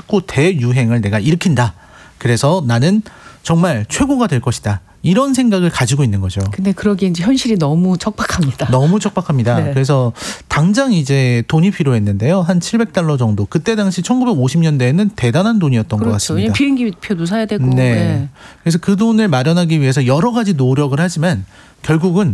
축구 대유행을 내가 일으킨다. 그래서 나는 정말 최고가 될 것이다. 이런 생각을 가지고 있는 거죠. 근데 그러기엔 이제 현실이 너무 척박합니다. 너무 척박합니다. 네. 그래서 당장 이제 돈이 필요했는데요. 한 $700 정도. 그때 당시 1950년대에는 대단한 돈이었던 것 같습니다. 비행기 표도 사야 되고. 네. 네. 그래서 그 돈을 마련하기 위해서 여러 가지 노력을 하지만 결국은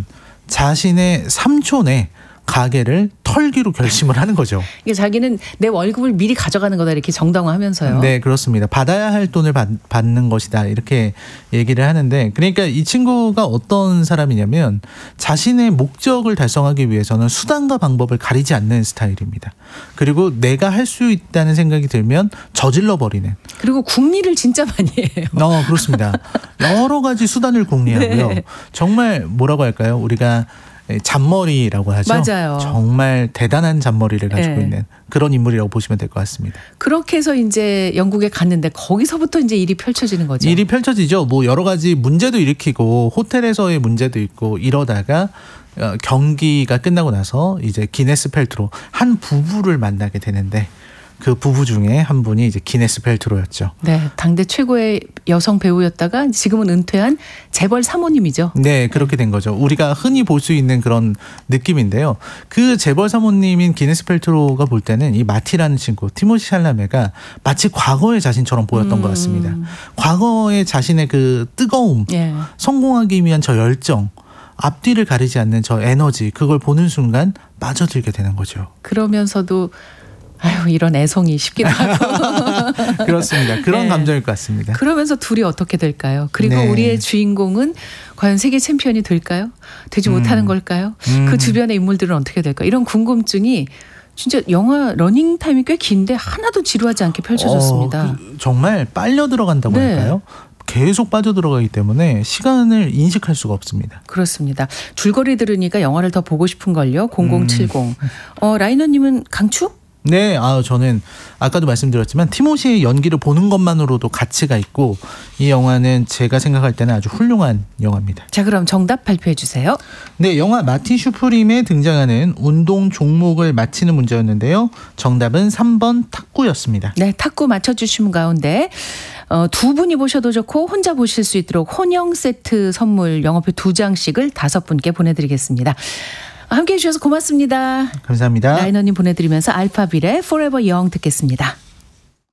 자신의 삼촌의 가게를 털기로 결심을 하는 거죠. 이게 자기는 내 월급을 미리 가져가는 거다 이렇게 정당화하면서요. 네, 그렇습니다. 받아야 할 돈을 받는 것이다 이렇게 얘기를 하는데, 그러니까 이 친구가 어떤 사람이냐면 자신의 목적을 달성하기 위해서는 수단과 방법을 가리지 않는 스타일입니다. 그리고 내가 할 수 있다는 생각이 들면 저질러 버리는. 그리고 궁리를 진짜 많이 해요. 그렇습니다. 여러 가지 수단을 궁리하고요. 네. 정말 뭐라고 할까요? 우리가 잔머리라고 하죠. 맞아요. 정말 대단한 잔머리를 가지고 네. 있는 그런 인물이라고 보시면 될 것 같습니다. 그렇게 해서 이제 영국에 갔는데 거기서부터 이제 일이 펼쳐지는 거죠. 일이 펼쳐지죠. 뭐 여러 가지 문제도 일으키고 호텔에서의 문제도 있고 이러다가 경기가 끝나고 나서 이제 기네스 펠트로 한 부부를 만나게 되는데, 그 부부 중에 한 분이 이제 기네스 펠트로였죠. 네, 당대 최고의 여성 배우였다가 지금은 은퇴한 재벌 사모님이죠. 네, 그렇게 된 거죠. 우리가 흔히 볼 수 있는 그런 느낌인데요. 그 재벌 사모님인 기네스 펠트로가 볼 때는 이 마티라는 친구, 티모시 샬라메가 마치 과거의 자신처럼 보였던 것 같습니다. 과거의 자신의 그 뜨거움, 예. 성공하기 위한 저 열정, 앞뒤를 가리지 않는 저 에너지, 그걸 보는 순간 빠져들게 되는 거죠. 그러면서도 아유 이런 애송이 싶기도 하고. 그렇습니다. 그런 네. 감정일 것 같습니다. 그러면서 둘이 어떻게 될까요? 그리고 네. 우리의 주인공은 과연 세계 챔피언이 될까요? 되지 못하는 걸까요? 그 주변의 인물들은 어떻게 될까요? 이런 궁금증이 진짜 영화 러닝타임이 꽤 긴데 하나도 지루하지 않게 펼쳐졌습니다. 정말 빨려 들어간다고 네. 할까요? 계속 빠져들어가기 때문에 시간을 인식할 수가 없습니다. 그렇습니다. 줄거리 들으니까 영화를 더 보고 싶은걸요. 0070. 라이너님은 강추? 네, 저는 아까도 말씀드렸지만 티모시의 연기를 보는 것만으로도 가치가 있고, 이 영화는 제가 생각할 때는 아주 훌륭한 영화입니다. 자, 그럼 정답 발표해 주세요. 네, 영화 마틴 슈프림에 등장하는 운동 종목을 맞히는 문제였는데요. 정답은 3번 탁구였습니다. 네, 탁구 맞춰주신 가운데 두 분이 보셔도 좋고 혼자 보실 수 있도록 혼영 세트 선물 영화표 2장씩을 5분께 보내드리겠습니다. 함께해 주셔서 고맙습니다. 감사합니다. 라이너님 보내드리면서 알파빌의 Forever Young 듣겠습니다.